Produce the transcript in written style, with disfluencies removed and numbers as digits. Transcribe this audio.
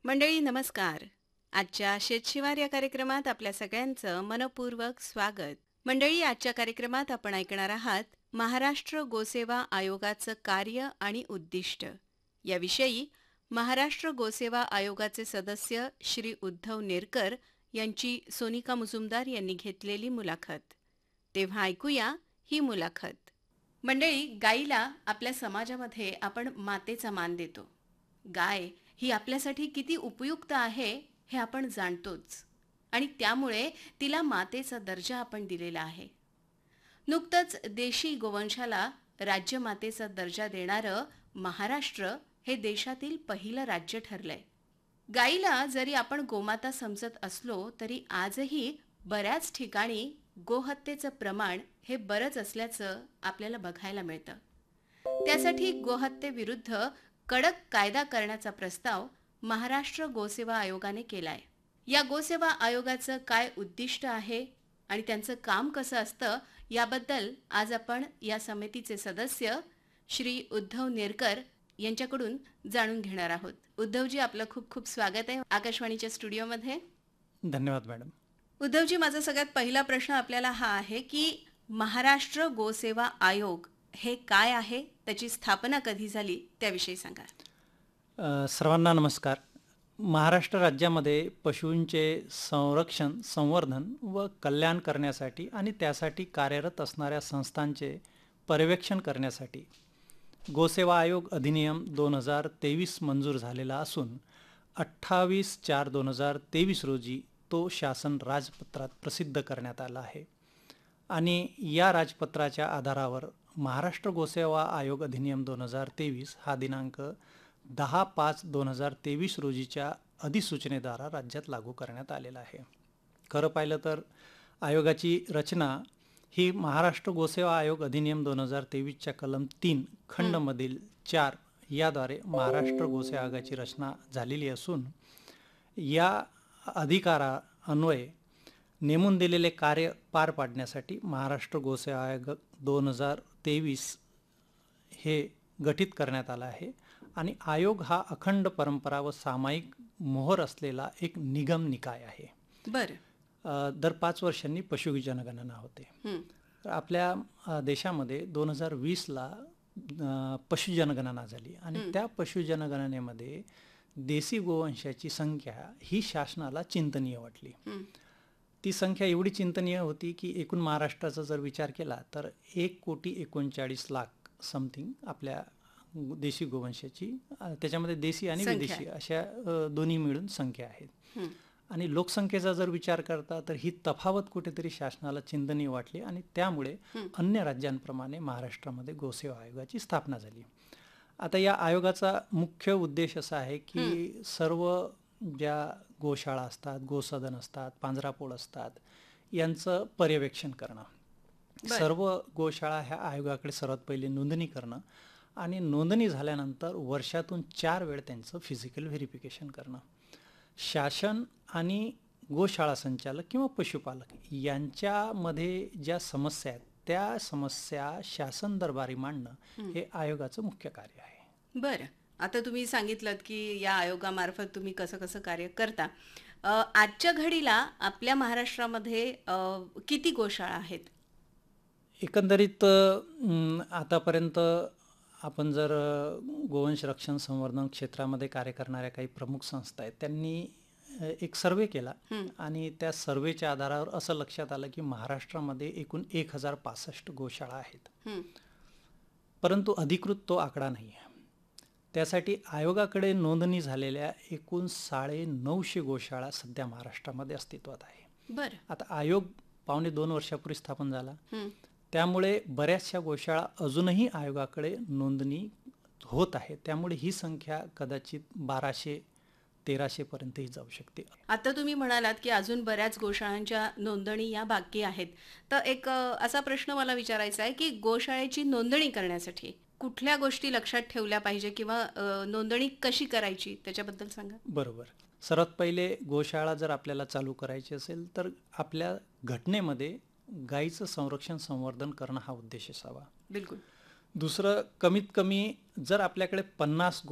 मंडळी नमस्कार. आजच्या शेतशिवार या कार्यक्रमात आपल्या सगळ्यांचं मनपूर्वक स्वागत. मंडळी, आजच्या कार्यक्रमात आपण ऐकणार आहात महाराष्ट्र गोसेवा आयोगाचं कार्य आणि उद्दिष्ट याविषयी महाराष्ट्र गोसेवा आयोगाचे सदस्य श्री उद्धव नेरकर यांची सोनिका मुजुमदार यांनी घेतलेली मुलाखत. तेव्हा ऐकूया ही मुलाखत. मंडळी, गाईला आपल्या समाजामध्ये आपण मातेचा मान देतो. गाय ही आपल्यासाठी किती उपयुक्त आहे हे आपण जाणतोच आणि त्यामुळे तिला मातेचा दर्जा आपण दिलेला आहे. नुकतंच देशी गोवंशाला राज्यमातेचा दर्जा देणारं महाराष्ट्र हे देशातील पहिलं राज्य ठरलंय. गाईला जरी आपण गोमाता समजत असलो तरी आजही बऱ्याच ठिकाणी गोहत्येचं प्रमाण हे बरंच असल्याचं आपल्याला बघायला मिळतं. त्यासाठी गोहत्येविरुद्ध कडक कायदा करण्याचा प्रस्ताव महाराष्ट्र गोसेवा आयोगाने केलाय. या गोसेवा आयोगाचं काय उद्दिष्ट आहे आणि त्यांचं काम कसं असतं याबद्दल आज आपण या समितीचे सदस्य श्री उद्धव नेरकर यांच्याकडून जाणून घेणार आहोत. उद्धवजी, आपलं खूप खूप स्वागत आहे आकाशवाणीच्या स्टुडिओमध्ये. धन्यवाद मॅडम. उद्धवजी, माझा सगळ्यात पहिला प्रश्न आपल्याला हा आहे की महाराष्ट्र गोसेवा आयोग हे काय आहे, त्याची स्थापना कधी झाली त्याविषयी सांगा. सर्वांना नमस्कार. महाराष्ट्र राज्यामध्ये पशूंचे संरक्षण, संवर्धन व कल्याण करण्यासाठी आणि त्यासाठी कार्यरत असणाऱ्या संस्थांचे पर्यवेक्षण करण्यासाठी गोसेवा आयोग अधिनियम 2023 मंजूर झालेला असून 28/4/2023 रोजी तो शासन राजपत्रात प्रसिद्ध करण्यात आला आहे आणि या राजपत्राच्या आधारावर महाराष्ट्र गोसेवा आयोग अधिनियम 2023 हा दिनांक 10/5/2023 रोजीच्या अधिसूचनेद्वारा राज्यात लागू करण्यात आलेला आहे. खरं पाहिलं तर आयोगाची रचना ही महाराष्ट्र गोसेवा आयोग अधिनियम 2023च्या कलम 3 खंडमधील 4 याद्वारे महाराष्ट्र गोसेवा आयोगाची रचना झालेली असून या अधिकारान्वये नेमून दिलेले कार्य पार पाडण्यासाठी महाराष्ट्र गोसेवा आयोग 2023 हे गठीत करण्यात आला आहे आणि आयोग हा अखंड परंपरा व सामायिक मोहर असलेला एक निगम निकाय आहे. बरं. दर 5 वर्षांनी पशु जनगणना होते. तर आपल्या देशामध्ये 2020ला पशु जनगणना झाली आणि त्या पशु जनगणनेमध्ये देशी गोवंशाची संख्या ही शासनाला चिंतनीय वाटली. ती संख्या एवढी चिंतनीय होती की एकूण महाराष्ट्राचा जर विचार केला तर 1,39,00,000 समथिंग आपल्या देशी गोवंशाची, त्याच्यामध्ये देशी आणि विदेशी अशा दोन्ही मिळून संख्या आहेत. आणि लोकसंख्येचा जर विचार करता तर ही तफावत कुठेतरी शासनाला चिंतनीय वाटली आणि त्यामुळे अन्य राज्यांप्रमाणे महाराष्ट्रामध्ये गोसेवा आयोगाची स्थापना झाली. आता या आयोगाचा मुख्य उद्देश असा आहे की सर्व ज्या गोशाळा असतात, गोसदन असतात, पांजरापोळ असतात यांचं पर्यवेक्षण करणं. सर्व गोशाळा ह्या आयोगाकडे सर्वात पहिले नोंदणी करणं आणि नोंदणी झाल्यानंतर वर्षातून 4 वेळ त्यांचं फिजिकल व्हेरिफिकेशन करणं. शासन आणि गोशाळा संचालक किंवा पशुपालक यांच्यामध्ये ज्या समस्या आहेत त्या समस्या शासन दरबारी मांडणं हे आयोगाचं मुख्य कार्य आहे. बरं. आता तुम्ही सांगितलं की या आयोगामार्फत तुम्ही कसं कसं कार्य करता. आजच्या घडीला आपल्या महाराष्ट्रामध्ये किती गोशाळा आहेत? एकंदरीत आतापर्यंत आपण जर गोवंश रक्षण संवर्धन क्षेत्रामध्ये कार्य करणाऱ्या काही प्रमुख संस्था आहेत त्यांनी एक सर्वे केला आणि त्या सर्वेच्या आधारावर असं लक्षात आलं की महाराष्ट्रामध्ये एकूण 1065 गोशाळा आहेत. परंतु अधिकृत तो आकडा नाही आहे. त्यासाठी आयोगाकडे नोंदणी झालेल्या एकूण 950 गोशाळा सध्या महाराष्ट्रामध्ये अस्तित्वात आहे. बरं. आता आयोग 2.5 वर्षापूर्वी स्थापन झाला, त्यामुळे बऱ्याचशा गोशाळा अजूनही आयोगाकडे नोंदणी होत आहे. त्यामुळे ही संख्या कदाचित 1200-1300 पर्यंतही जाऊ शकते. आता तुम्ही म्हणालात की अजून बऱ्याच गोशाळांच्या नोंदणी या बाकी आहेत. तर एक असा प्रश्न मला विचारायचा आहे की गोशाळेची नोंदणी करण्यासाठी कुठल्या गोष्टी लक्षात ठेवल्या पाहिजे किंवा नोंदणी कशी करायची त्याच्याबद्दल सांगा. बरोबर. सर्वात पहिले गोशाळा जर आपल्याला चालू करायची असेल तर आपल्या घटनेमध्ये गायीचं संरक्षण संवर्धन करणं हा उद्देश असावा. बिलकुल. दुसरं, कमीत कमी जर आपल्याकडे 50